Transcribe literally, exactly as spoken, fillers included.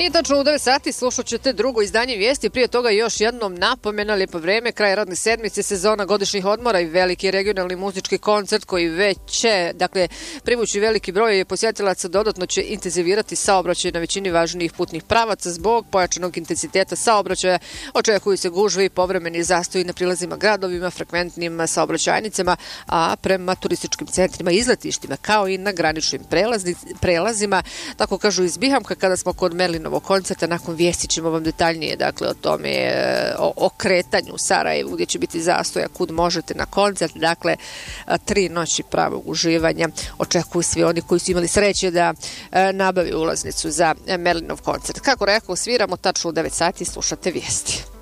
I tačno u devet sati slušat ćete drugo izdanje vijesti. Prije toga još jednom napomena, lijepo vreme, kraj radne sedmice, sezona godišnjih odmora i veliki regionalni muzički koncert koji već će, dakle, privući veliki broj posjetilaca, dodatno će intenzivirati saobraćaj na većini važnijih putnih pravaca. Zbog pojačanog intenziteta saobraćaja očekuju se gužve i povremeni zastoji na prilazima gradovima, frekventnim saobraćajnicama, a prema turističkim centrima i izletištima, kao i na graničnim prelazi, prelazima. Tako kažu iz Bihamka. Kada smo kod Merlinovog koncerta, nakon vijesti ćemo vam detaljnije, dakle, o tome, o, o kretanju u Sarajevu, gdje će biti zastoja, kud možete na koncert. Dakle, tri noći pravog uživanja očekuju svi oni koji su imali sreće da e, nabavi ulaznicu za Merlinov koncert. Kako rekao, sviramo tačno u devet sati, slušate vijesti.